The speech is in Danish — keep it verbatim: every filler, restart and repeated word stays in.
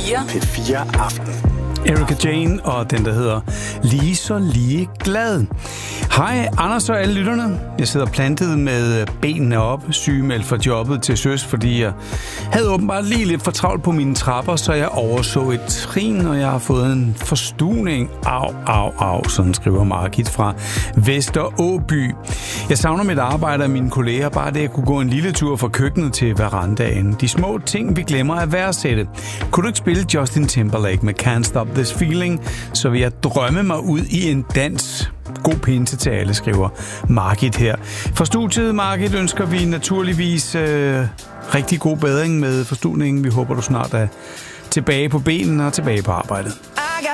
fire. P fire Aften. Erika Jane og den, der hedder Lige så lige glad. Hej, Anders og alle lytterne. Jeg sidder plantet med benene op, sygemeldt for jobbet til søs, fordi jeg havde åbenbart lige lidt for travlt på mine trapper, så jeg overså et trin, og jeg har fået en forstuning. Au, au, au, sådan skriver Margit fra Vesteråby. Jeg savner mit arbejde og mine kolleger, bare det at kunne gå en lille tur fra køkkenet til verandaen. De små ting, vi glemmer at værdsætte. Kunne du ikke spille Justin Timberlake med Can't Stop This Feeling, så vil jeg drømme mig ud i en dans. God pinse til alle, skriver Margit her. For studiet, Margit, ønsker vi naturligvis øh, rigtig god bedring med forstuningen. Vi håber, du snart er tilbage på benene og tilbage på arbejdet.